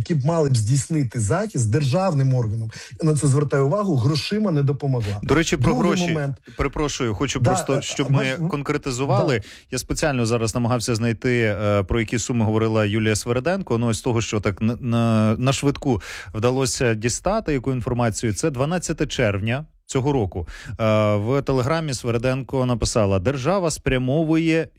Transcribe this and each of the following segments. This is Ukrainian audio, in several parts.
які мали б здійснити захист державним органам, я на це звертаю увагу, грошима не допомогла. До речі, про гроші, перепрошую, хочу просто, щоб ми конкретизували. Я спеціально зараз намагався знайти, про які суми говорила Юлія Свериденко. Ну, ось того, що так на швидку вдалося дістати яку інформацію, це 12 червня цього року. В телеграмі Свериденко написала: держава спрямовує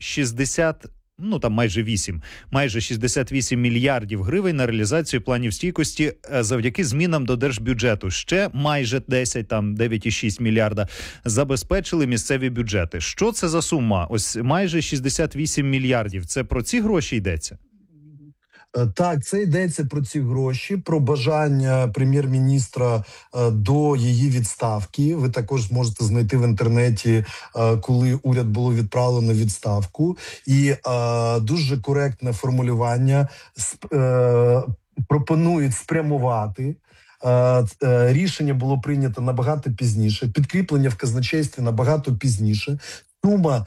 майже 68 мільярдів гривень на реалізацію планів стійкості завдяки змінам до держбюджету. Ще майже 9,6 мільярда забезпечили місцеві бюджети. Що це за сума? Ось майже 68 мільярдів. Це про ці гроші йдеться? Так, це йдеться про ці гроші, про бажання прем'єр-міністра до її відставки. Ви також зможете знайти в інтернеті, коли уряд було відправлено в відставку. І дуже коректне формулювання пропонують спрямувати. Рішення було прийнято набагато пізніше, підкріплення в казначействі набагато пізніше. Сума,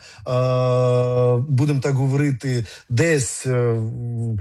будемо так говорити, десь в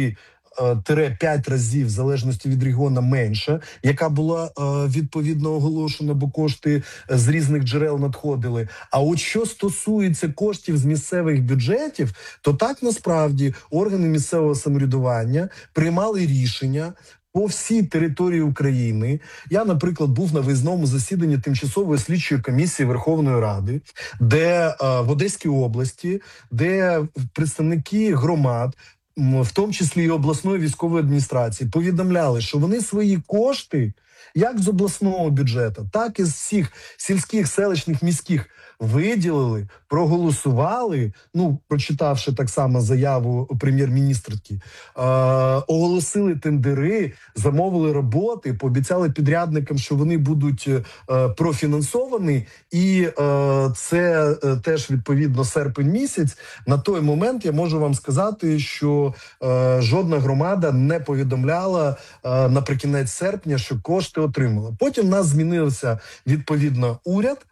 3-5 разів, в залежності від регіону, менша, яка була відповідно оголошена, бо кошти з різних джерел надходили. А от що стосується коштів з місцевих бюджетів, то так насправді органи місцевого самоврядування приймали рішення по всій території України. Я, наприклад, був на виїзному засіданні Тимчасової слідчої комісії Верховної Ради, де в Одеській області, де представники громад, в тому числі і обласної військової адміністрації, повідомляли, що вони свої кошти, як з обласного бюджету, так і з всіх сільських, селищних, міських, виділили, проголосували, прочитавши так само заяву прем'єр-міністрки, оголосили тендери, замовили роботи, пообіцяли підрядникам, що вони будуть профінансовані, і це теж, відповідно, серпень місяць. На той момент я можу вам сказати, що жодна громада не повідомляла наприкінець серпня, що кошти отримала. Потім в нас змінився, відповідно, уряд,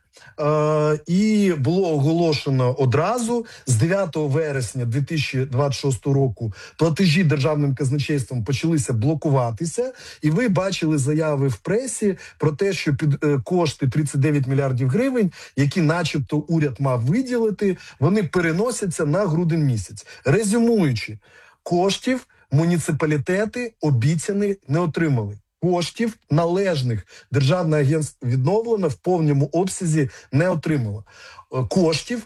і було оголошено одразу з 9 вересня 2026 року платежі державним казначейством почалися блокуватися, і ви бачили заяви в пресі про те, що кошти 39 мільярдів гривень, які начебто уряд мав виділити, вони переносяться на грудень місяць. Резюмуючи, коштів муніципалітети обіцяні не отримали. Коштів належних Державне агентство відновлено в повному обсязі не отримало. Коштів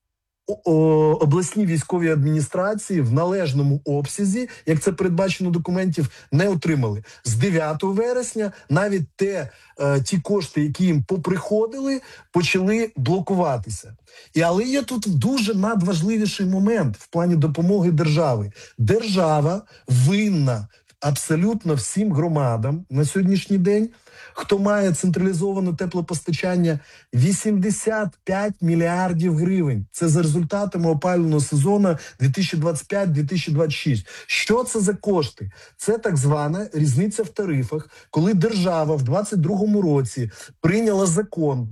обласні військові адміністрації в належному обсязі, як це передбачено документів, не отримали. З 9 вересня навіть ті кошти, які їм поприходили, почали блокуватися. Але є тут дуже надважливіший момент в плані допомоги держави. Держава винна абсолютно всім громадам на сьогоднішній день, хто має централізоване теплопостачання, 85 мільярдів гривень. Це за результатами опалювального сезону 2025-2026. Що це за кошти? Це так звана різниця в тарифах, коли держава в 2022 році прийняла закон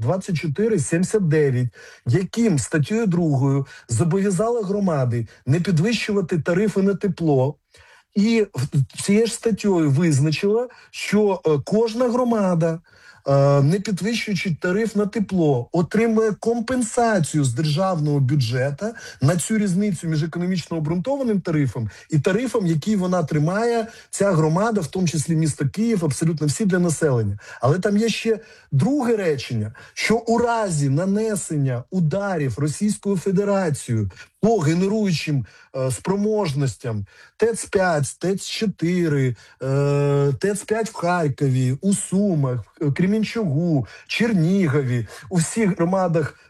2479, яким статтею 2 зобов'язала громади не підвищувати тарифи на тепло. І цією ж статтею визначила, що кожна громада, не підвищуючи тариф на тепло, отримує компенсацію з державного бюджету на цю різницю між економічно обґрунтованим тарифом і тарифом, який вона тримає, ця громада, в тому числі місто Київ, абсолютно всі для населення. Але там є ще друге речення, що у разі нанесення ударів Російською Федерацією по генеруючим спроможностям ТЕЦ-5, ТЕЦ-4, ТЕЦ-5 в Харкові, у Сумах, Кремінчугу, Чернігові, у всіх громадах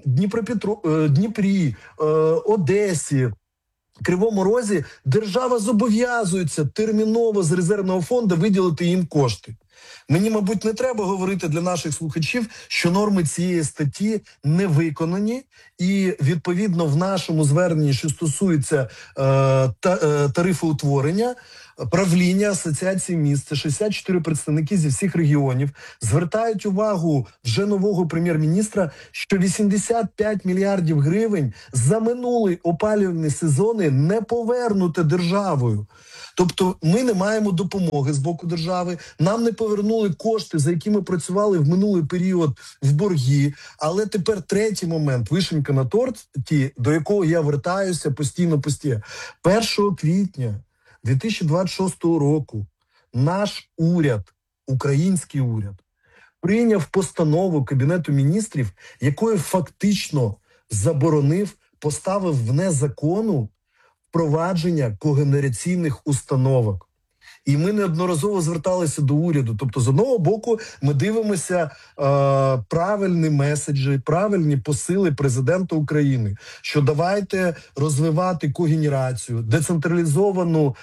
Дніпрі, Одесі, Кривому Розі, держава зобов'язується терміново з резервного фонду виділити їм кошти. Мені, мабуть, не треба говорити для наших слухачів, що норми цієї статті не виконані, і, відповідно, в нашому зверненні, що стосується тарифоутворення, правління Асоціації міст, це 64 представники зі всіх регіонів, звертають увагу вже нового прем'єр-міністра, що 85 мільярдів гривень за минулий опалювальний сезони не повернуте державою. Тобто ми не маємо допомоги з боку держави, нам не повернули кошти, за які ми працювали в минулий період в борги. Але тепер третій момент, вишенька на торті, до якого я вертаюся постійно. 1 квітня 2026 року наш уряд, український уряд, прийняв постанову Кабінету міністрів, якою фактично заборонив, поставив вне закону впровадження когенераційних установок. І ми неодноразово зверталися до уряду. Тобто, з одного боку, ми дивимося правильні меседжі, правильні посили президента України, що давайте розвивати когенерацію, децентралізовану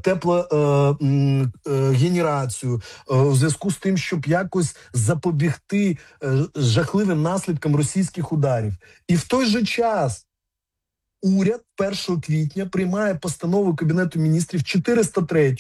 теплогенерацію, в зв'язку з тим, щоб якось запобігти жахливим наслідкам російських ударів. І в той же час уряд 1 квітня приймає постанову Кабінету міністрів 403,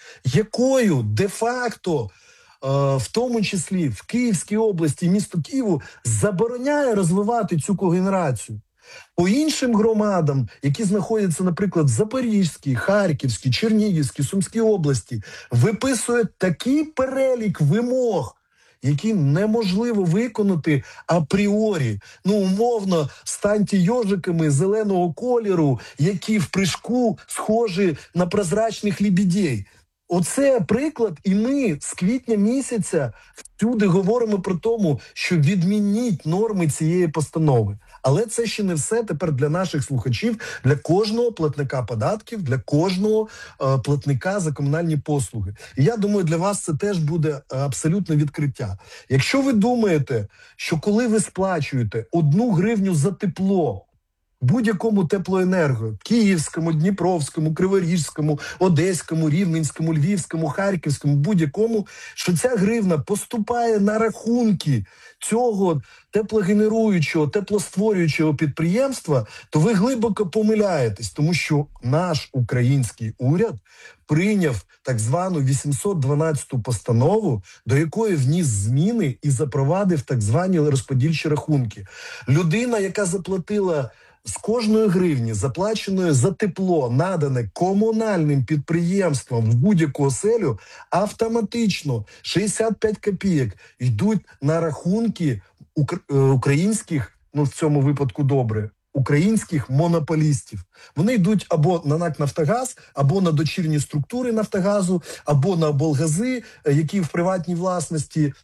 якою де-факто, в тому числі в Київській області, місту Києву, забороняє розвивати цю когенерацію. По іншим громадам, які знаходяться, наприклад, в Запорізькій, Харківській, Чернігівській, Сумській області, виписує такий перелік вимог, які неможливо виконати апріорі. Умовно, станьте йожиками зеленого кольору, які в прыжку схожі на прозрачних лебедей. Оце приклад, і ми з квітня місяця всюди говоримо про тому, що відмініть норми цієї постанови. Але це ще не все тепер для наших слухачів, для кожного платника податків, для кожного платника за комунальні послуги. І я думаю, для вас це теж буде абсолютне відкриття. Якщо ви думаєте, що коли ви сплачуєте 1 гривню за тепло, будь-якому теплоенерго, Київському, Дніпровському, Криворізькому, Одеському, Рівненському, Львівському, Харківському, будь-якому, що ця гривна поступає на рахунки цього теплогенеруючого, теплостворюючого підприємства, то ви глибоко помиляєтесь, тому що наш український уряд прийняв так звану 812-ту постанову, до якої вніс зміни і запровадив так звані розподільчі рахунки. Людина, яка заплатила з кожної гривні, заплаченої за тепло, надане комунальним підприємствам в будь-яку оселю, автоматично 65 копійок йдуть на рахунки українських, в цьому випадку добре, українських монополістів. Вони йдуть або на НАК «Нафтогаз», або на дочірні структури «Нафтогазу», або на облгази, які в приватній власності.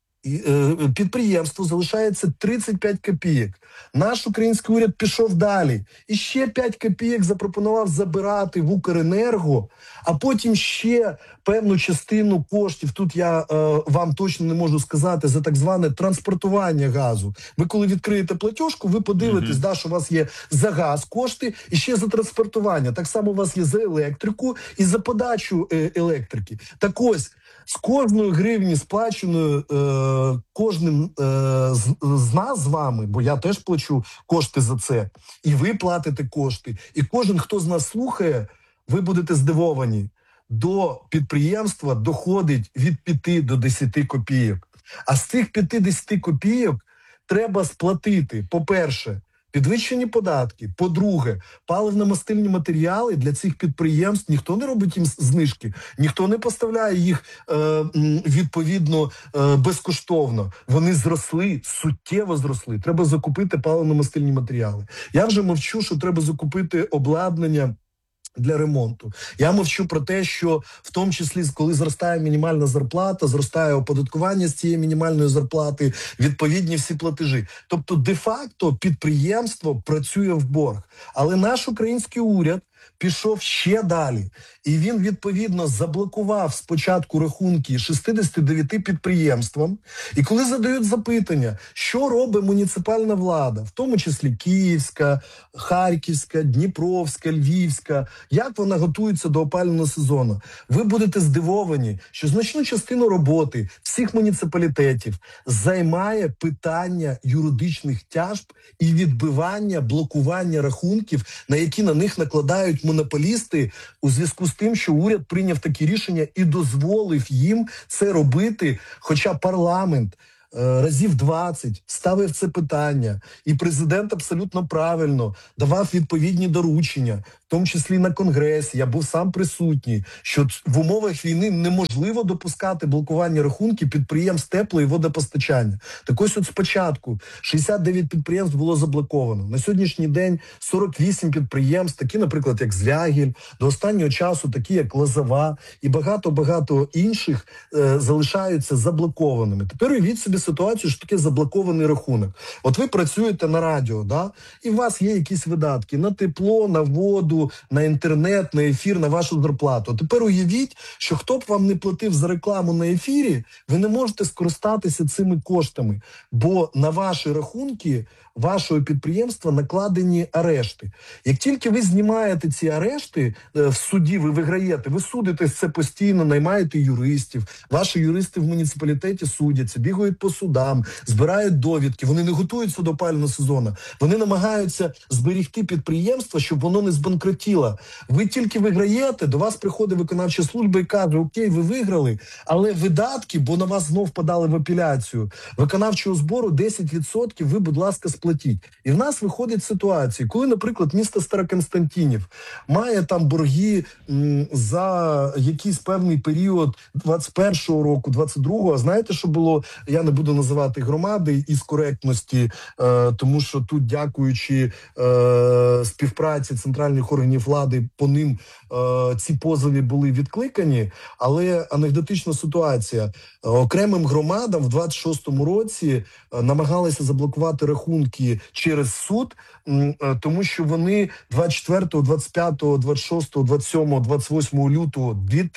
Підприємству залишається 35 копійок. Наш український уряд пішов далі. І ще 5 копійок запропонував забирати в Укренерго, а потім ще певну частину коштів, тут я вам точно не можу сказати, за так зване транспортування газу. Ви коли відкриєте платіжку, ви подивитесь, що у вас є за газ кошти і ще за транспортування. Так само у вас є за електрику і за подачу електрики. Так ось, з кожної гривні, сплаченою кожним з нас з вами, бо я теж плачу кошти за це, і ви платите кошти, і кожен, хто з нас слухає, ви будете здивовані, до підприємства доходить від 5 до 10 копійок. А з цих 5-10 копійок треба сплатити, по-перше, підвищені податки, по-друге, паливно-мастильні матеріали для цих підприємств, ніхто не робить їм знижки, ніхто не поставляє їх відповідно безкоштовно. Вони зросли, суттєво зросли. Треба закупити паливно-мастильні матеріали. Я вже мовчу, що треба закупити обладнання для ремонту. Я мовчу про те, що в тому числі, коли зростає мінімальна зарплата, зростає оподаткування з цієї мінімальної зарплати, відповідні всі платежі. Тобто, де-факто, підприємство працює в борг. Але наш український уряд пішов ще далі. І він, відповідно, заблокував спочатку рахунки 69 підприємствам. І коли задають запитання, що робить муніципальна влада, в тому числі Київська, Харківська, Дніпровська, Львівська, як вона готується до опалювального сезону, ви будете здивовані, що значну частину роботи всіх муніципалітетів займає питання юридичних тяжб і відбивання, блокування рахунків, на які на них накладають втрачають монополісти у зв'язку з тим, що уряд прийняв такі рішення і дозволив їм це робити, хоча парламент разів 20 ставив це питання, і президент абсолютно правильно давав відповідні доручення, в тому числі на Конгресі, я був сам присутній, що в умовах війни неможливо допускати блокування рахунків підприємств тепло- і водопостачання. Так ось спочатку 69 підприємств було заблоковано. На сьогоднішній день 48 підприємств, такі, наприклад, як Звягіль, до останнього часу такі, як Лозова і багато-багато інших залишаються заблокованими. Тепер уявіть собі ситуацію, що таке заблокований рахунок. От ви працюєте на радіо, да? І у вас є якісь видатки на тепло, на воду, на інтернет, на ефір, на вашу зарплату. Тепер уявіть, що хто б вам не платив за рекламу на ефірі, ви не можете скористатися цими коштами, бо на ваші рахунки вашого підприємства накладені арешти. Як тільки ви знімаєте ці арешти в суді, ви виграєте, ви судитесь це постійно, наймаєте юристів, ваші юристи в муніципалітеті судяться, бігають по судам, збирають довідки, вони не готуються до опалювального сезону, вони намагаються зберегти підприємство, щоб воно не збанкротіло. Ви тільки виграєте, до вас приходить виконавча служба і каже: окей, ви виграли, але видатки, бо на вас знов подали в апеляцію, виконавчого збору 10% ви, будь ласка, сплатіть. І в нас виходить ситуація, коли, наприклад, місто Староконстантинів має там борги за якийсь певний період 21-го року, 22-го, а знаєте, що було? Я не буду називати громади із коректності, тому що тут, дякуючи співпраці центральних органів влади, по ним ці позови були відкликані, але анекдотична ситуація. Окремим громадам в 26-му році намагалися заблокувати рахунки через суд, тому що вони 24, 25, 26, 27, 28 лютого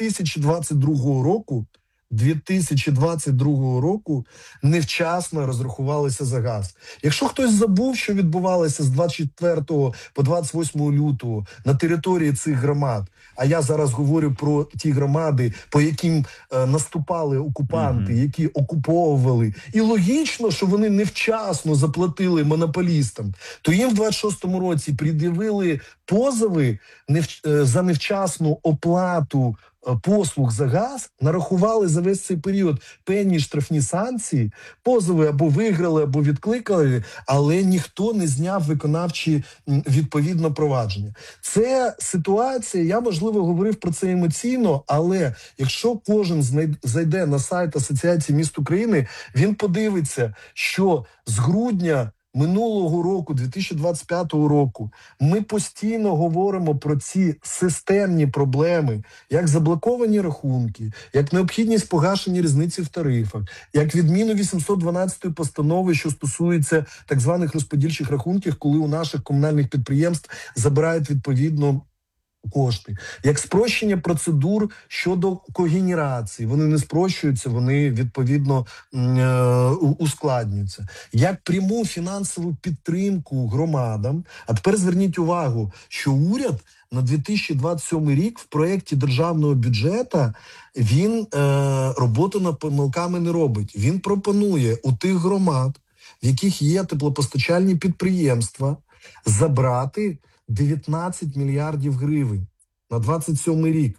2022 року невчасно розрахувалися за газ. Якщо хтось забув, що відбувалося з 24 по 28 лютого на території цих громад, а я зараз говорю про ті громади, по яким наступали окупанти, які окуповували, і логічно, що вони невчасно заплатили монополістам, то їм в 26-му році пред'явили позови за невчасну оплату послуг за газ, нарахували за весь цей період певні штрафні санкції, позови або виграли, або відкликали, але ніхто не зняв виконавчі відповідно провадження. Це ситуація, я, можливо, говорив про це емоційно, але якщо кожен зайде на сайт Асоціації міст України, він подивиться, що з грудня минулого року, 2025 року, ми постійно говоримо про ці системні проблеми, як заблоковані рахунки, як необхідність погашення різниці в тарифах, як відміну 812 постанови, що стосується так званих розподільчих рахунків, коли у наших комунальних підприємств забирають відповідно кошти, як спрощення процедур щодо когенерації. Вони не спрощуються, вони відповідно ускладнюються. Як пряму фінансову підтримку громадам. А тепер зверніть увагу, що уряд на 2027 рік в проєкті державного бюджету він роботу над помилками не робить. Він пропонує у тих громад, в яких є теплопостачальні підприємства, забрати 19 мільярдів гривень на 27 рік.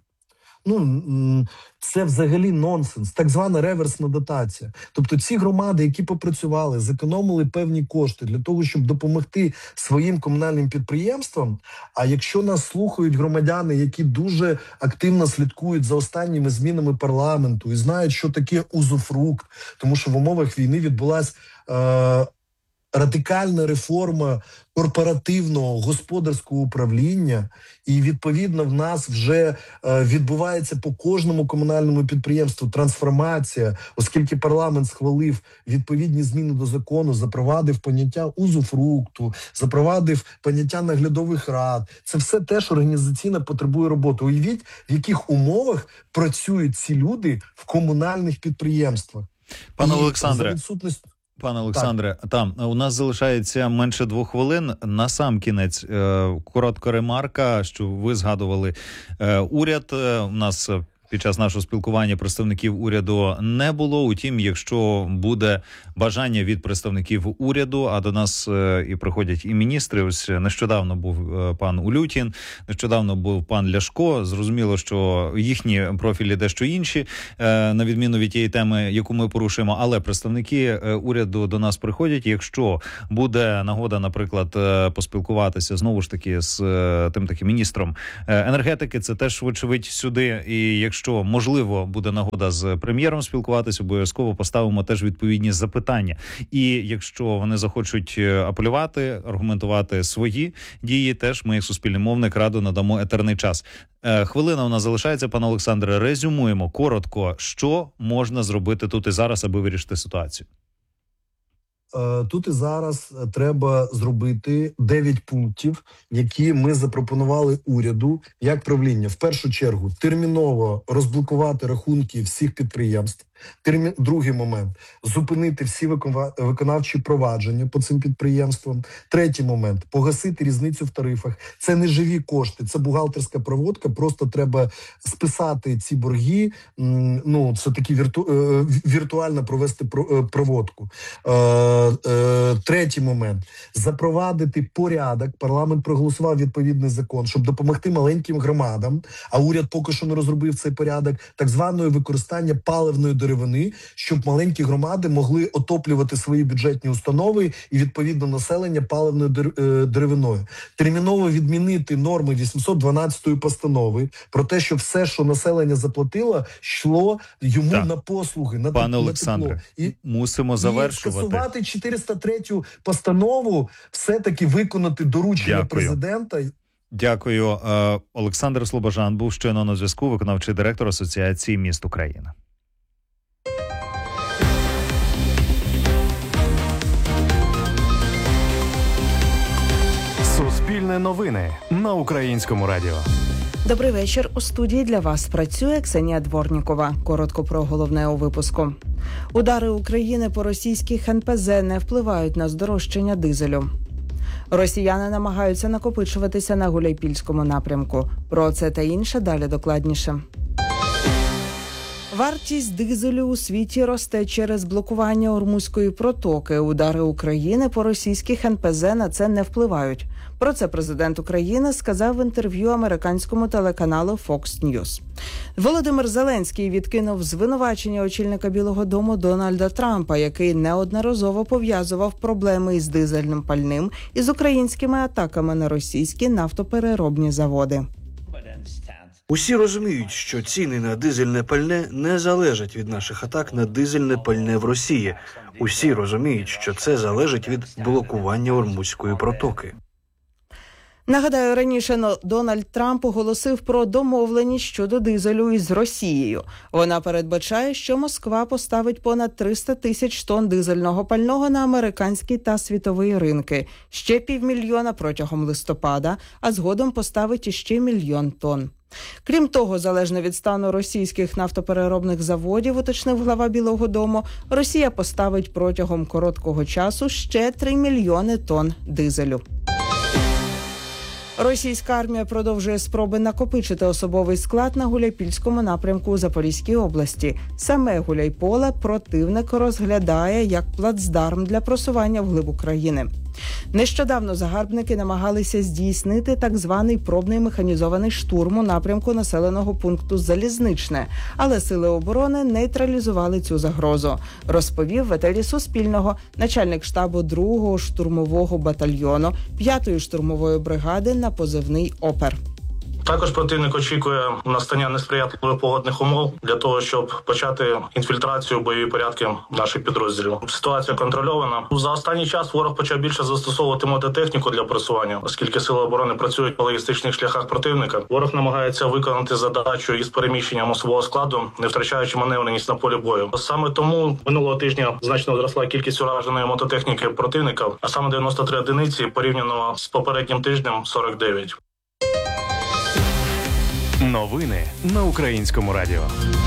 Це взагалі нонсенс, так звана реверсна дотація. Тобто ці громади, які попрацювали, зекономили певні кошти для того, щоб допомогти своїм комунальним підприємствам, а якщо нас слухають громадяни, які дуже активно слідкують за останніми змінами парламенту і знають, що таке узуфрукт, тому що в умовах війни відбулась радикальна реформа корпоративного господарського управління, і відповідно в нас вже відбувається по кожному комунальному підприємству трансформація, оскільки парламент схвалив відповідні зміни до закону, запровадив поняття узуфрукту, запровадив поняття наглядових рад. Це все теж організаційно потребує роботи. Уявіть, в яких умовах працюють ці люди в комунальних підприємствах. Пане Олександре, у нас залишається менше 2 хвилин. На сам кінець коротка ремарка, що ви згадували уряд. У нас під час нашого спілкування представників уряду не було. Утім, якщо буде бажання від представників уряду, а до нас і приходять і міністри, ось нещодавно був пан Улютін, нещодавно був пан Ляшко, зрозуміло, що їхні профілі дещо інші, на відміну від тієї теми, яку ми порушуємо, але представники уряду до нас приходять. Якщо буде нагода, наприклад, поспілкуватися знову ж таки з тим таким міністром енергетики, це теж вочевидь сюди. І якщо можливо буде нагода з прем'єром спілкуватися, обов'язково поставимо теж відповідні запитання. І якщо вони захочуть апелювати, аргументувати свої дії, теж ми, як суспільний мовник, радо надамо етерний час. Хвилина у нас залишається, пане Олександре. Резюмуємо коротко, що можна зробити тут і зараз, аби вирішити ситуацію. Тут і зараз треба зробити 9 пунктів, які ми запропонували уряду як правління. В першу чергу терміново розблокувати рахунки всіх підприємств. Другий момент – зупинити всі виконавчі провадження по цим підприємствам. Третій момент – погасити різницю в тарифах. Це не живі кошти, це бухгалтерська проводка, просто треба списати ці борги, це такі віртуально провести проводку. Третій момент – запровадити порядок. Парламент проголосував відповідний закон, щоб допомогти маленьким громадам, а уряд поки що не розробив цей порядок, так званої використання паливної деревини, щоб маленькі громади могли отоплювати свої бюджетні установи і, відповідно, населення паливною деревиною. Терміново відмінити норми 812 постанови про те, що все, що населення заплатило, йшло йому на послуги, на Пане Олександре, мусимо завершувати. І скасувати 403 постанову, все-таки виконати доручення президента. Дякую. Олександр Слобожан був щойно на зв'язку, виконавчий директор Асоціації міст України. Суспільне новини на Українському радіо. Добрий вечір. У студії для вас працює Ксенія Дворнікова. Коротко про головне у випуску. Удари України по російських НПЗ не впливають на здорожчання дизелю. Росіяни намагаються накопичуватися на Гуляйпільському напрямку. Про це та інше далі докладніше. Вартість дизелю у світі росте через блокування Ормузької протоки. Удари України по російських НПЗ на це не впливають. Про це президент України сказав в інтерв'ю американському телеканалу Fox News. Володимир Зеленський відкинув звинувачення очільника Білого дому Дональда Трампа, який неодноразово пов'язував проблеми із дизельним пальним із українськими атаками на російські нафтопереробні заводи. Усі розуміють, що ціни на дизельне пальне не залежать від наших атак на дизельне пальне в Росії. Усі розуміють, що це залежить від блокування Ормузької протоки. Нагадаю, раніше Дональд Трамп оголосив про домовленість щодо дизелю із Росією. Вона передбачає, що Москва поставить понад 300 тисяч тонн дизельного пального на американський та світовий ринки. Ще 500 000 протягом листопада, а згодом поставить іще 1 мільйон тонн. Крім того, залежно від стану російських нафтопереробних заводів, уточнив глава Білого дому, Росія поставить протягом короткого часу ще 3 мільйони тонн дизелю. Російська армія продовжує спроби накопичити особовий склад на Гуляйпільському напрямку у Запорізькій області. Саме Гуляйполе противник розглядає як плацдарм для просування вглиб України. Нещодавно загарбники намагалися здійснити так званий пробний механізований штурм у напрямку населеного пункту Залізничне, але сили оборони нейтралізували цю загрозу, розповів в етері Суспільного начальник штабу 2-го штурмового батальйону 5-ї штурмової бригади на позивний «Опер». Також противник очікує настання несприятливих погодних умов для того, щоб почати інфільтрацію бойові порядки наших підрозділів. Ситуація контрольована. За останній час ворог почав більше застосовувати мототехніку для просування, оскільки сили оборони працюють по логістичних шляхах противника. Ворог намагається виконати задачу із переміщенням особового складу, не втрачаючи маневреність на полі бою. Саме тому минулого тижня значно зросла кількість ураженої мототехніки противника, а саме 93 одиниці порівняно з попереднім тижнем 49. Новини на Українському радіо.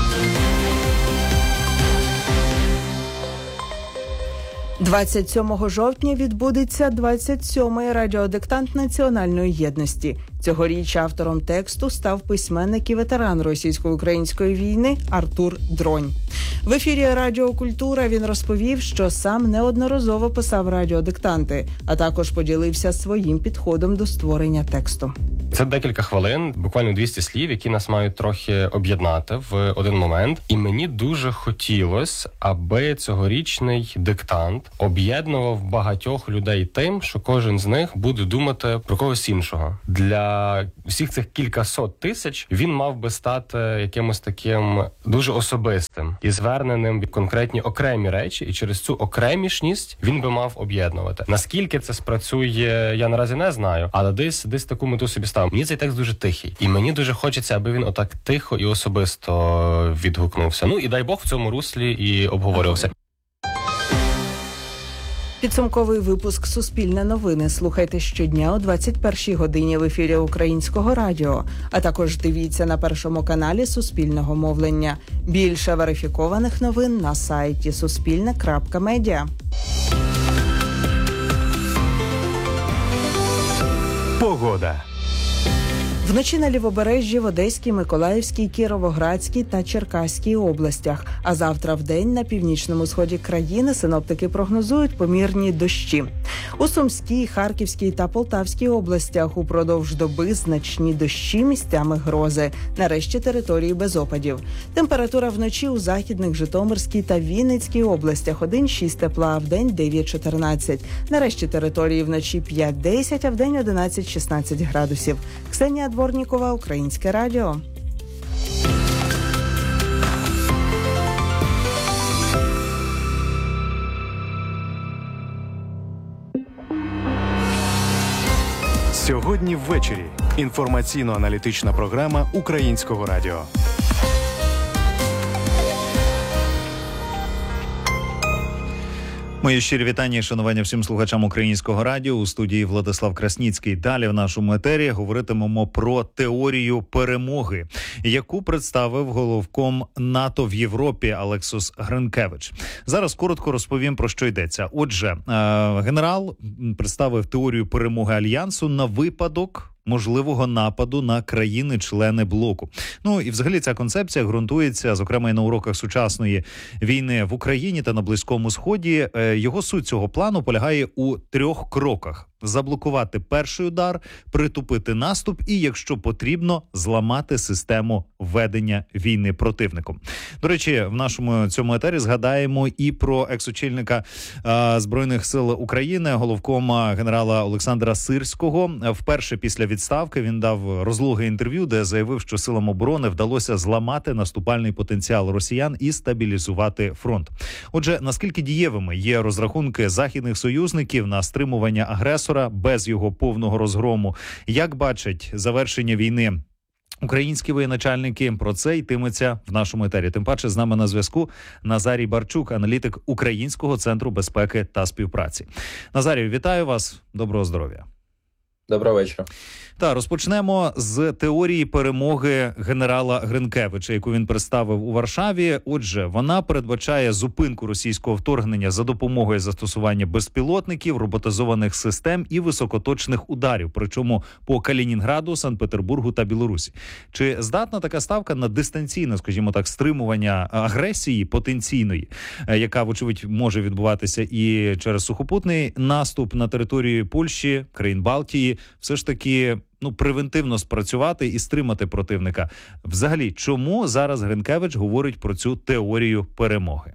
– 27 жовтня відбудеться 27-й радіодиктант Національної єдності. Цьогоріч автором тексту став письменник і ветеран російсько-української війни Артур Дронь. В ефірі Радіо Культура він розповів, що сам неодноразово писав радіодиктанти, а також поділився своїм підходом до створення тексту. Це декілька хвилин, буквально 200 слів, які нас мають трохи об'єднати в один момент. І мені дуже хотілося, аби цьогорічний диктант об'єднував багатьох людей тим, що кожен з них буде думати про когось іншого. Для всіх цих кількасот тисяч він мав би стати якимось таким дуже особистим і зверненим в конкретні окремі речі, і через цю окремішність він би мав об'єднувати. Наскільки це спрацює, я наразі не знаю, але десь таку мету собі ставив. Мені цей текст дуже тихий, і мені дуже хочеться, аби він отак тихо і особисто відгукнувся. Ну і дай Бог в цьому руслі і обговорювався. Підсумковий випуск «Суспільне новини» слухайте щодня о 21-й годині в ефірі Українського радіо, а також дивіться на Першому каналі Суспільного мовлення. Більше верифікованих новин на сайті suspilne.media. Погода. Вночі на Лівобережжі, в Одеській, Миколаївській, Кіровоградській та Черкаській областях. А завтра вдень на північному сході країни синоптики прогнозують помірні дощі. У Сумській, Харківській та Полтавській областях упродовж доби значні дощі, місцями грози. Нарешті території без опадів. Температура вночі у Західних, Житомирській та Вінницькій областях 1-6 тепла, а вдень 9-14. Нарешті території вночі 5-10, а вдень 11-16 градусів. Ксенія Дворнікова, Українське радіо. Сьогодні ввечері. Інформаційно-аналітична програма Українського радіо. Мої щирі вітання і шанування всім слухачам Українського радіо. У студії Владислав Красніцький. Далі в нашому етері говоритимемо про теорію перемоги, яку представив головком НАТО в Європі Алексус Гринкевич. Зараз коротко розповім, про що йдеться. Отже, генерал представив теорію перемоги Альянсу на випадок можливого нападу на країни-члени блоку. Ну і взагалі ця концепція ґрунтується, зокрема, і на уроках сучасної війни в Україні та на Близькому Сході. Його суть цього плану полягає у 3 кроках. Заблокувати перший удар, притупити наступ і, якщо потрібно, зламати систему ведення війни противником. До речі, в нашому цьому етері згадаємо і про екс-очільника Збройних сил України, головкома генерала Олександра Сирського. Вперше після відставки він дав розлоге інтерв'ю, де заявив, що силам оборони вдалося зламати наступальний потенціал росіян і стабілізувати фронт. Отже, наскільки дієвими є розрахунки західних союзників на стримування агресора без його повного розгрому? Як бачать завершення війни українські воєначальники? Про це йтиметься в нашому етері. Тим паче з нами на зв'язку Назарій Барчук, аналітик Українського центру безпеки та співпраці. Назарію, вітаю вас. Доброго здоров'я. Доброго вечора. Та розпочнемо з теорії перемоги генерала Гринкевича, яку він представив у Варшаві. Отже, вона передбачає зупинку російського вторгнення за допомогою застосування безпілотників, роботизованих систем і високоточних ударів, причому по Калінінграду, Санкт-Петербургу та Білорусі. Чи здатна така ставка на дистанційне, скажімо так, стримування агресії потенційної, яка, вочевидь, може відбуватися і через сухопутний наступ на територію Польщі, країн Балтії, все ж таки превентивно спрацювати і стримати противника? Взагалі, чому зараз Гринкевич говорить про цю теорію перемоги?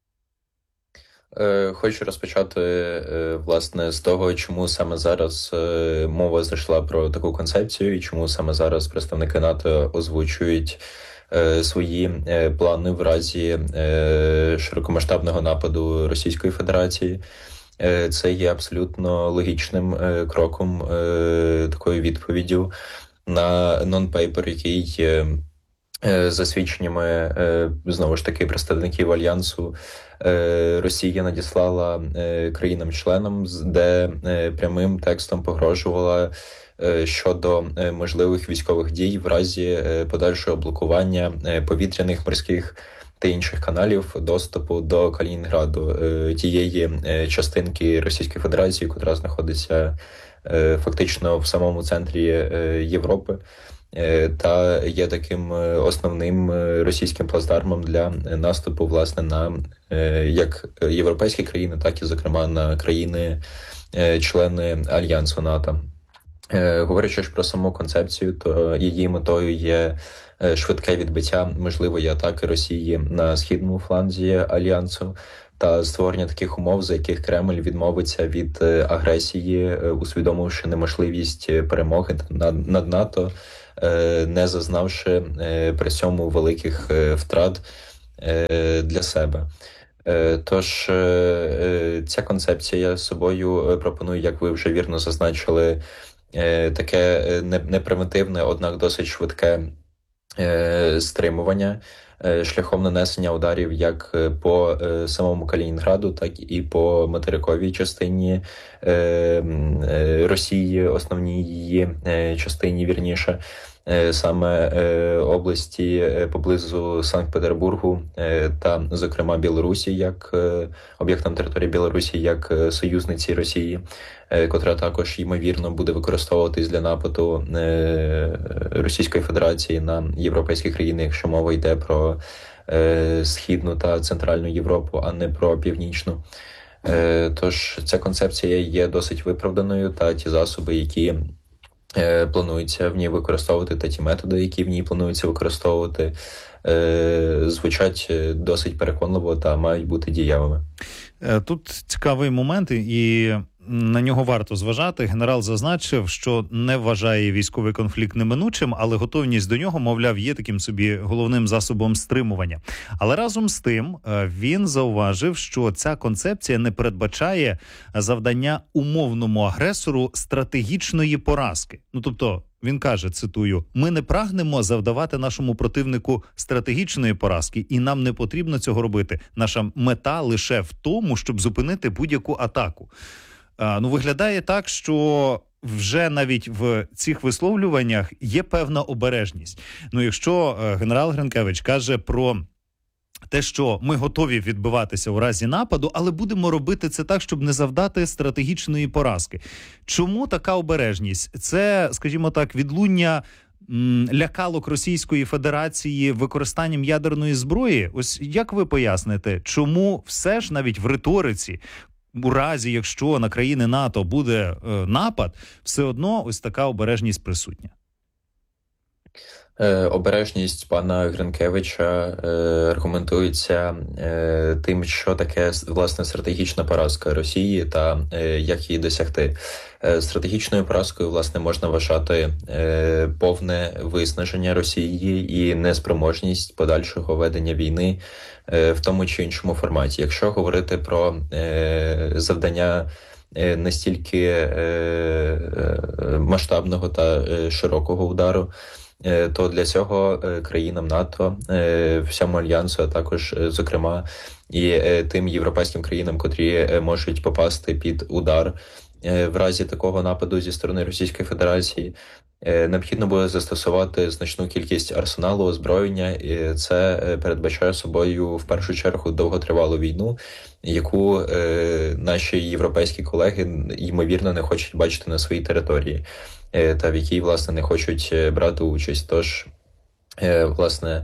Хочу розпочати, власне, з того, чому саме зараз мова зайшла про таку концепцію і чому саме зараз представники НАТО озвучують свої плани в разі широкомасштабного нападу Російської Федерації. Це є абсолютно логічним кроком, такою відповіддю на нон-пейпер, який за свідченнями, знову ж таки, представників Альянсу, Росія надіслала країнам-членам, де прямим текстом погрожувала щодо можливих військових дій в разі подальшого блокування повітряних, морських та інших каналів доступу до Калінінграду, тієї частинки Російської Федерації, яка знаходиться фактично в самому центрі Європи, та є таким основним російським плацдармом для наступу, власне, на як європейські країни, так і, зокрема, на країни-члени Альянсу НАТО. Говорячи ж про саму концепцію, то її метою є швидке відбиття можливої атаки Росії на східному фланзі Альянсу та створення таких умов, за яких Кремль відмовиться від агресії, усвідомивши неможливість перемоги над НАТО, не зазнавши при цьому великих втрат для себе. Тож ця концепція собою пропонує, як ви вже вірно зазначили, таке непримітивне, однак досить швидке стримування шляхом нанесення ударів як по самому Калінінграду, так і по материковій частині Росії, основній її частині, вірніше, саме області поблизу Санкт-Петербургу та, зокрема, Білорусі, як об'єктом території Білорусі, як союзниці Росії, котра також, ймовірно, буде використовуватись для нападу Російської Федерації на європейські країни, якщо мова йде про Східну та Центральну Європу, а не про Північну. Тож ця концепція є досить виправданою, та ті засоби, які планується в ній використовувати, та ті методи, які в ній плануються використовувати, звучать досить переконливо та мають бути дієвими. Тут цікавий момент, і на нього варто зважати. Генерал зазначив, що не вважає військовий конфлікт неминучим, але готовність до нього, мовляв, є таким собі головним засобом стримування. Але разом з тим він зауважив, що ця концепція не передбачає завдання умовному агресору стратегічної поразки. Ну, тобто, він каже, цитую, «Ми не прагнемо завдавати нашому противнику стратегічної поразки, і нам не потрібно цього робити. Наша мета лише в тому, щоб зупинити будь-яку атаку». Виглядає так, що вже навіть в цих висловлюваннях є певна обережність. Якщо генерал Гринкевич каже про те, що ми готові відбиватися у разі нападу, але будемо робити це так, щоб не завдати стратегічної поразки. Чому така обережність? Це, скажімо так, відлуння лякалок Російської Федерації використанням ядерної зброї? Ось як ви поясните, чому все ж навіть в риториці, у разі, якщо на країни НАТО буде напад, все одно ось така обережність присутня? Обережність пана Гринкевича аргументується тим, що таке, власне, стратегічна поразка Росії та як її досягти. Стратегічною поразкою, власне, можна вважати повне виснаження Росії і неспроможність подальшого ведення війни в тому чи іншому форматі. Якщо говорити про завдання настільки масштабного та широкого удару, то для цього країнам НАТО, всьому Альянсу, а також, зокрема, і тим європейським країнам, котрі можуть попасти під удар в разі такого нападу зі сторони Російської Федерації, необхідно буде застосувати значну кількість арсеналу, озброєння, і це передбачає собою, в першу чергу, довготривалу війну, яку наші європейські колеги, ймовірно, не хочуть бачити на своїй території, та в якій, власне, не хочуть брати участь. Тож, власне,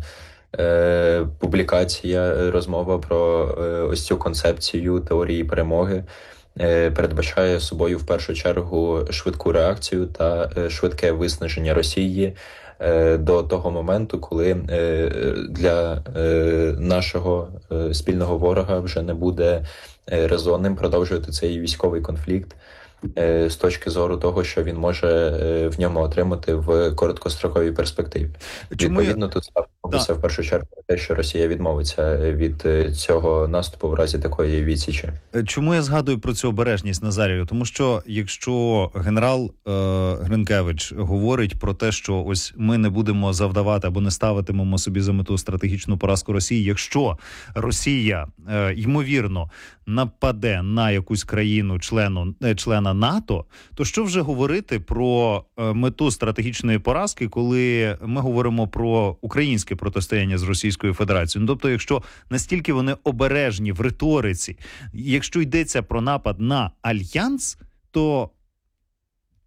публікація, розмова про ось цю концепцію теорії перемоги передбачає собою, в першу чергу, швидку реакцію та швидке виснаження Росії до того моменту, коли для нашого спільного ворога вже не буде резонним продовжувати цей військовий конфлікт з точки зору того, що він може в ньому отримати в короткостроковій перспективі. Відповідно, тут ставиться в першу чергу те, що Росія відмовиться від цього наступу в разі такої відсічі. Чому я згадую про цю обережність, Назарію? Тому що якщо генерал Гринкевич говорить про те, що ось ми не будемо завдавати або не ставитимемо собі за мету стратегічну поразку Росії, якщо Росія, ймовірно, нападе на якусь країну члена НАТО, то що вже говорити про мету стратегічної поразки, коли ми говоримо про українське протистояння з Російською Федерацією? Тобто, якщо настільки вони обережні в риториці, якщо йдеться про напад на Альянс, то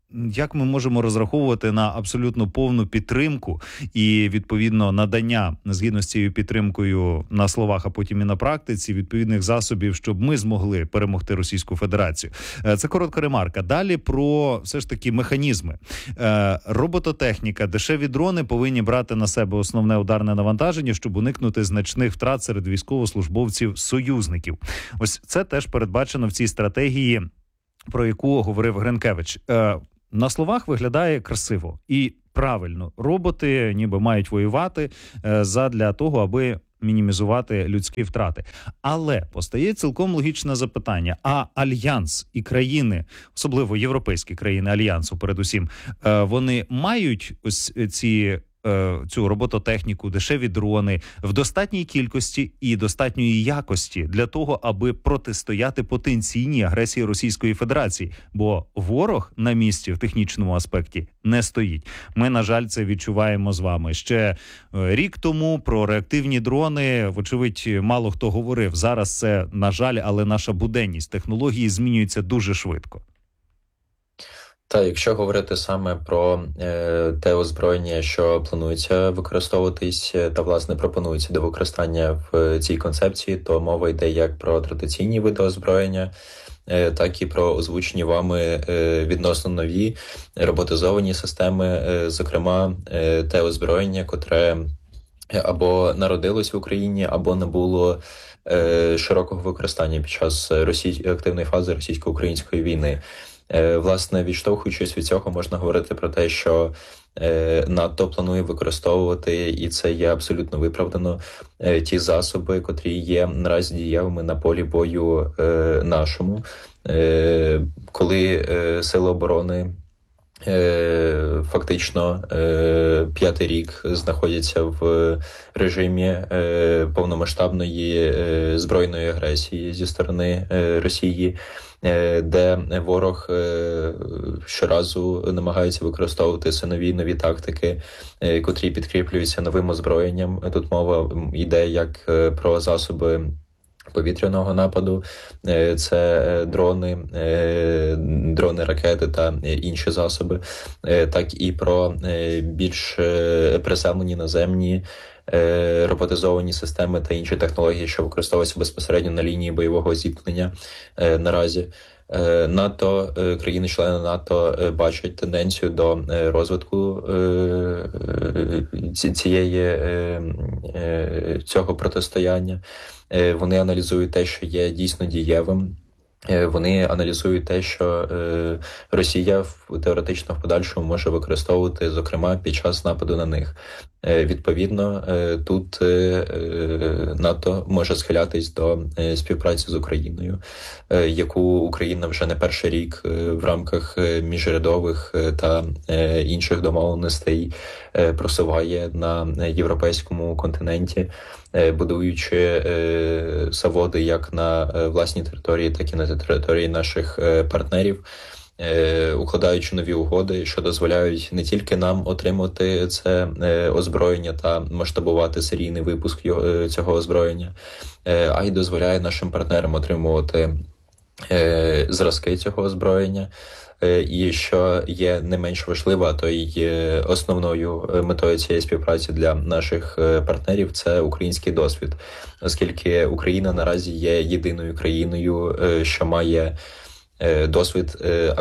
як ми можемо розраховувати на абсолютно повну підтримку і, відповідно, надання, згідно з цією підтримкою на словах, а потім і на практиці, відповідних засобів, щоб ми змогли перемогти Російську Федерацію. Це коротка ремарка. Далі про все ж таки механізми. Робототехніка, дешеві дрони повинні брати на себе основне ударне навантаження, щоб уникнути значних втрат серед військовослужбовців-союзників. Ось це теж передбачено в цій стратегії, про яку говорив Гринкевич. На словах виглядає красиво і правильно. Роботи ніби мають воювати задля того, аби мінімізувати людські втрати. Але постає цілком логічне запитання. А Альянс і країни, особливо європейські країни Альянсу передусім, вони мають ось цю робототехніку, дешеві дрони в достатній кількості і достатньої якості для того, аби протистояти потенційній агресії Російської Федерації. Бо ворог на місці в технічному аспекті не стоїть. Ми, на жаль, це відчуваємо з вами. Ще рік тому про реактивні дрони, вочевидь, мало хто говорив. Зараз це, на жаль, але наша буденність. Технології змінюються дуже швидко. Та, якщо говорити саме про те озброєння, що планується використовуватись та, власне, пропонується до використання в цій концепції, то мова йде як про традиційні види озброєння, так і про озвучені вами відносно нові роботизовані системи, зокрема те озброєння, котре або народилось в Україні, або не було широкого використання під час активної фази російсько-української війни. Власне, відштовхуючись від цього, можна говорити про те, що НАТО планує використовувати, і це є абсолютно виправдано, ті засоби, котрі є наразі дієвими на полі бою нашому. Коли Сили оборони фактично 5-й рік знаходяться в режимі повномасштабної збройної агресії зі сторони Росії, де ворог щоразу намагається використовувати все нові тактики, котрі підкріплюються новим озброєнням. Тут мова йде як про засоби повітряного нападу, це дрони, ракети та інші засоби, так і про більш приземлені наземні роботизовані системи та інші технології, що використовуються безпосередньо на лінії бойового зіткнення наразі. НАТО, країни-члени НАТО бачать тенденцію до розвитку цього протистояння. Вони аналізують те, що є дійсно дієвим. Вони аналізують те, що Росія теоретично в подальшому може використовувати, зокрема, під час нападу на них. Відповідно, тут НАТО може схилятись до співпраці з Україною, яку Україна вже не перший рік в рамках міжрядових та інших домовленостей просуває на європейському континенті, будуючи заводи як на власній території, так і на території наших партнерів, укладаючи нові угоди, що дозволяють не тільки нам отримати це озброєння та масштабувати серійний випуск цього озброєння, а й дозволяє нашим партнерам отримувати зразки цього озброєння. І що є не менш важливо, а то й основною метою цієї співпраці для наших партнерів – це український досвід. Оскільки Україна наразі є єдиною країною, що має досвід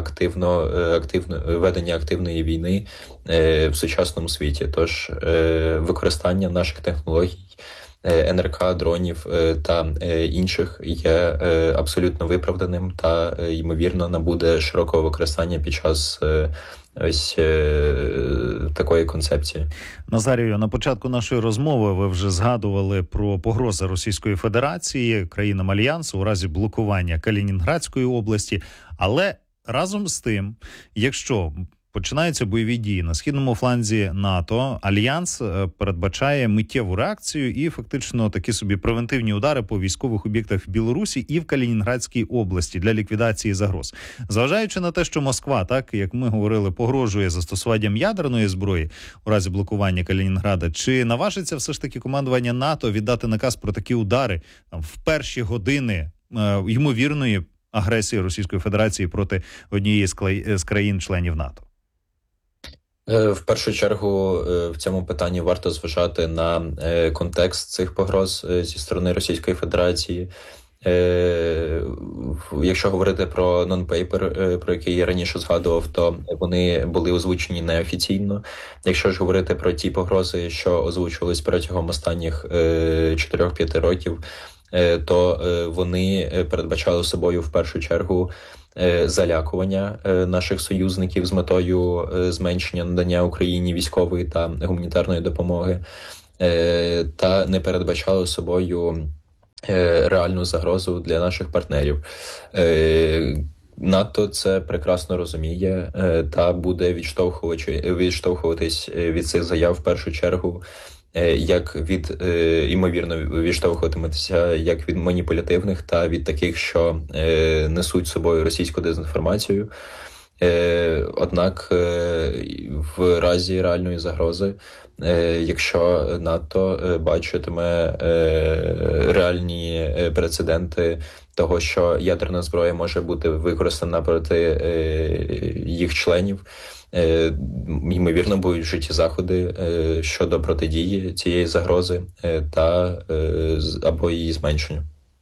ведення активної війни в сучасному світі. Тож використання наших технологій, НРК, дронів та інших є абсолютно виправданим та, ймовірно, набуде широкого використання під час такої концепції. Назарію, на початку нашої розмови ви вже згадували про погрози Російської Федерації країнам Альянсу у разі блокування Калінінградської області, але разом з тим, якщо починаються бойові дії на східному фланзі НАТО, Альянс передбачає миттєву реакцію і фактично такі собі превентивні удари по військових об'єктах в Білорусі і в Калінінградській області для ліквідації загроз. Зважаючи на те, що Москва, так, як ми говорили, погрожує застосуванням ядерної зброї у разі блокування Калінінграда, чи наважиться все ж таки командування НАТО віддати наказ про такі удари в перші години ймовірної агресії Російської Федерації проти однієї з країн-членів НАТО? В першу чергу в цьому питанні варто зважати на контекст цих погроз зі сторони Російської Федерації. Якщо говорити про нон-пейпер, про який я раніше згадував, то вони були озвучені неофіційно. Якщо ж говорити про ті погрози, що озвучувались протягом останніх 4-5 років, то вони передбачали собою в першу чергу залякування наших союзників з метою зменшення надання Україні військової та гуманітарної допомоги, та не передбачали собою реальну загрозу для наших партнерів. НАТО це прекрасно розуміє та буде відштовхуватись від цих заяв в першу чергу, ймовірно, відштовхуватиметься як від маніпулятивних та від таких, що несуть з собою російську дезінформацію. Однак в разі реальної загрози, якщо НАТО бачитиме реальні прецеденти того, що ядерна зброя може бути використана проти їх членів, ймовірно, будуть вжиті заходи щодо протидії цієї загрози та або її зменшення.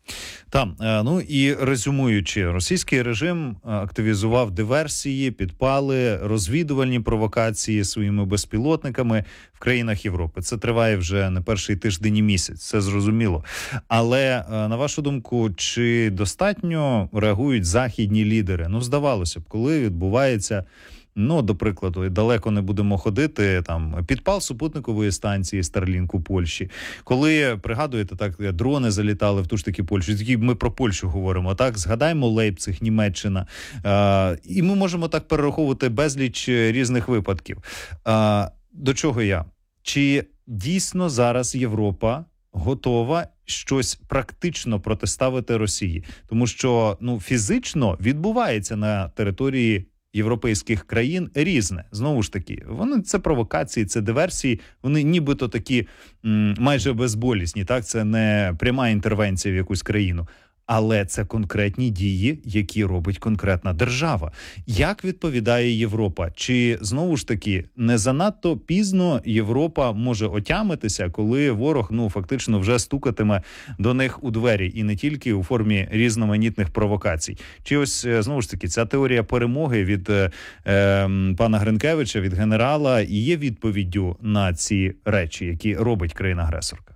Ну і резюмуючи, російський режим активізував диверсії, підпали, розвідувальні провокації своїми безпілотниками в країнах Європи. Це триває вже не перший тиждень і місяць, це зрозуміло. Але, на вашу думку, чи достатньо реагують західні лідери? Здавалося б, коли відбувається... до прикладу, далеко не будемо ходити, підпал супутникової станції Starlink у Польщі. Коли, пригадуєте, так, дрони залітали в ту ж таки Польщу, такі ми про Польщу говоримо, так, згадаємо Лейпциг, Німеччина, і ми можемо так перераховувати безліч різних випадків. До чого я? Чи дійсно зараз Європа готова щось практично протиставити Росії? Тому що, фізично відбувається на території європейських країн різне. Знову ж таки, це провокації, це диверсії, вони нібито такі майже безболісні, так? Це не пряма інтервенція в якусь країну. Але це конкретні дії, які робить конкретна держава. Як відповідає Європа? Чи, знову ж таки, не занадто пізно Європа може отямитися, коли ворог, фактично вже стукатиме до них у двері, і не тільки у формі різноманітних провокацій? Чи ось, знову ж таки, ця теорія перемоги від пана Гринкевича, від генерала, і є відповіддю на ці речі, які робить країна-агресорка?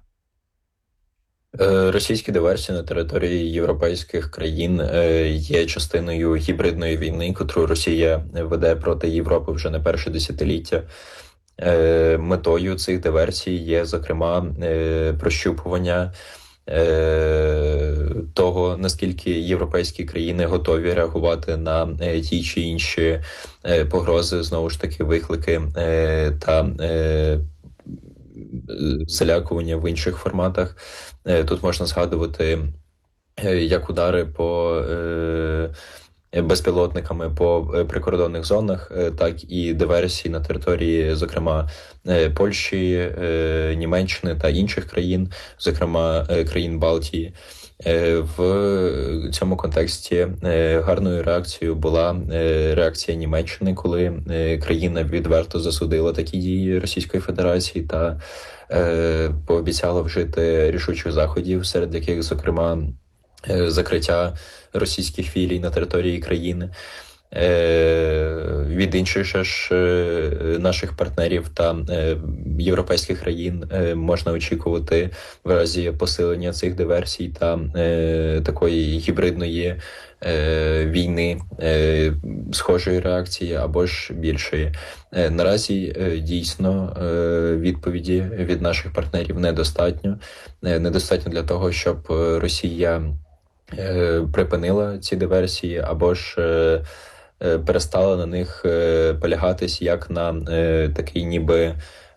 Російські диверсії на території європейських країн є частиною гібридної війни, яку Росія веде проти Європи вже не перше десятиліття. Метою цих диверсій є, зокрема, прощупування того, наскільки європейські країни готові реагувати на ті чи інші погрози, знову ж таки, виклики та залякування в інших форматах. Тут можна згадувати як удари по безпілотниками по прикордонних зонах, так і диверсії на території, зокрема, Польщі, Німеччини та інших країн, зокрема, країн Балтії. В цьому контексті гарною реакцією була реакція Німеччини, коли країна відверто засудила такі дії Російської Федерації та пообіцяла вжити рішучих заходів, серед яких, зокрема, закриття російських філій на території країни. Від інших ж наших партнерів та європейських країн можна очікувати в разі посилення цих диверсій та такої гібридної війни схожої реакції або ж більшої. Наразі дійсно відповіді від наших партнерів недостатньо. Недостатньо для того, щоб Росія припинила ці диверсії або ж перестала на них полягатись як на такий ніби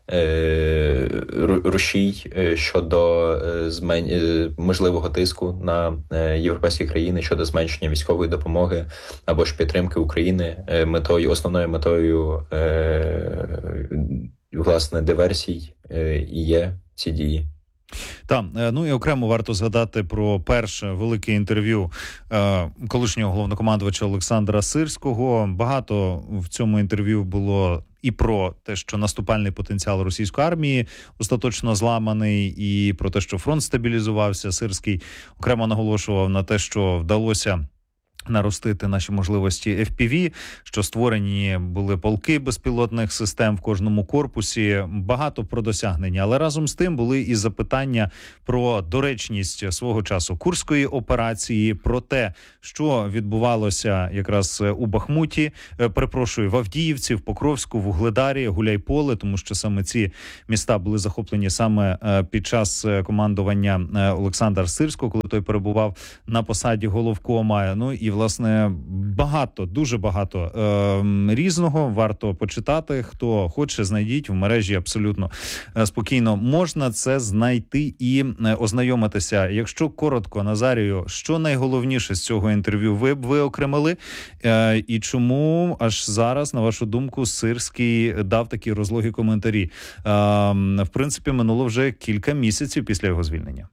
рушій щодо можливого тиску на європейські країни щодо зменшення військової допомоги або ж підтримки України. Основною метою власне диверсій і є ці дії. Так, ну і окремо варто згадати про перше велике інтерв'ю колишнього головнокомандувача Олександра Сирського. Багато в цьому інтерв'ю було і про те, що наступальний потенціал російської армії остаточно зламаний, і про те, що фронт стабілізувався. Сирський окремо наголошував на те, що вдалося наростити наші можливості FPV, що створені були полки безпілотних систем в кожному корпусі. Багато про досягнення. Але разом з тим були і запитання про доречність свого часу Курської операції, про те, що відбувалося якраз у Бахмуті, в Авдіївці, в Покровську, в Вугледарі, Гуляйполе, тому що саме ці міста були захоплені саме під час командування Олександра Сирського, коли той перебував на посаді головкома. Ну і власне, дуже багато різного. Варто почитати. Хто хоче, знайдіть в мережі абсолютно спокійно. Можна це знайти і ознайомитися. Якщо коротко, Назарію, що найголовніше з цього інтерв'ю ви б виокремили? І чому аж зараз, на вашу думку, Сирський дав такі розлогі коментарі? В принципі, минуло вже кілька місяців після його звільнення.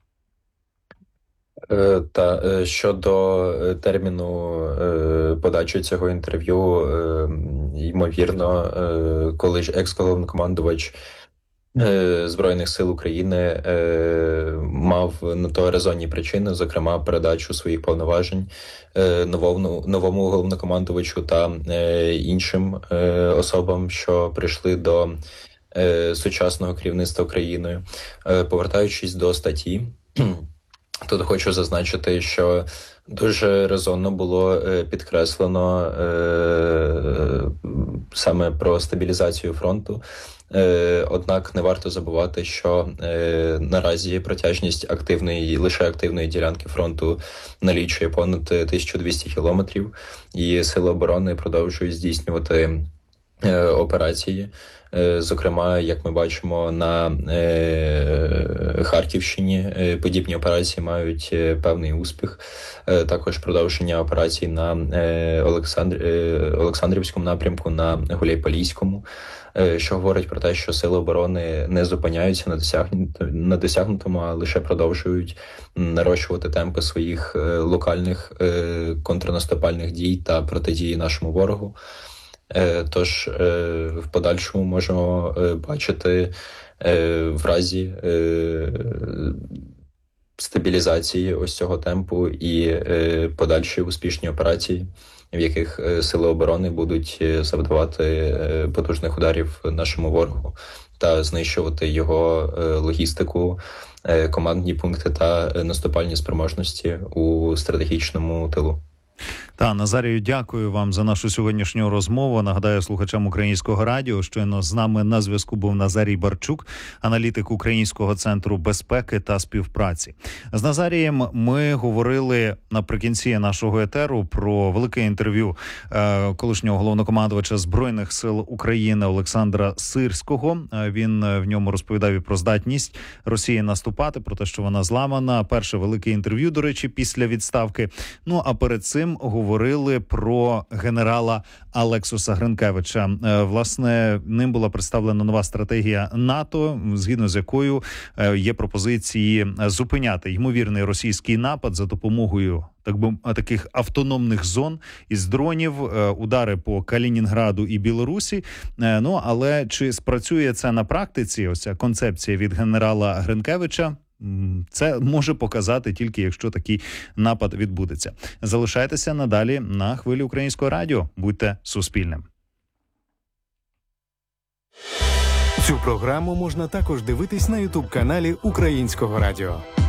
Та щодо терміну подачі цього інтерв'ю, ймовірно, коли ж екс-головнокомандувач Збройних сил України мав на то резонні причини, зокрема передачу своїх повноважень новому головнокомандувачу та іншим особам, що прийшли до сучасного керівництва країною. Повертаючись до статті, тут хочу зазначити, що дуже резонно було підкреслено саме про стабілізацію фронту. Однак не варто забувати, що наразі протяжність лише активної ділянки фронту налічує понад 1200 кілометрів, і Сили оборони продовжують здійснювати операції. Зокрема, як ми бачимо, на Харківщині подібні операції мають певний успіх. Також продовження операцій на Олександрівському напрямку, на Гуляйполійському, що говорить про те, що Сили оборони не зупиняються на досягнутому, а лише продовжують нарощувати темпи своїх локальних контрнаступальних дій та протидії нашому ворогу. Тож в подальшому можемо бачити в разі стабілізації ось цього темпу і подальші успішні операції, в яких Сили оборони будуть завдавати потужних ударів нашому ворогу та знищувати його логістику, командні пункти та наступальні спроможності у стратегічному тилу. Назарію, дякую вам за нашу сьогоднішню розмову. Нагадаю слухачам Українського радіо, щойно з нами на зв'язку був Назарій Барчук, аналітик Українського центру безпеки та співпраці. З Назарієм ми говорили наприкінці нашого етеру про велике інтерв'ю колишнього головнокомандувача Збройних сил України Олександра Сирського. Він в ньому розповідав і про здатність Росії наступати, про те, що вона зламана. Перше велике інтерв'ю, до речі, після відставки. Ну, а перед цим говорили про генерала Алексуса Гринкевича. Власне, ним була представлена нова стратегія НАТО, згідно з якою є пропозиції зупиняти ймовірний російський напад за допомогою таких автономних зон із дронів, удари по Калінінграду і Білорусі. Ну, але чи спрацює це на практиці, ось ця концепція від генерала Гринкевича? Це може показати тільки, якщо такий напад відбудеться. Залишайтеся надалі на хвилі Українського радіо. Будьте Суспільним. Цю програму можна також дивитись на YouTube-каналі Українського радіо.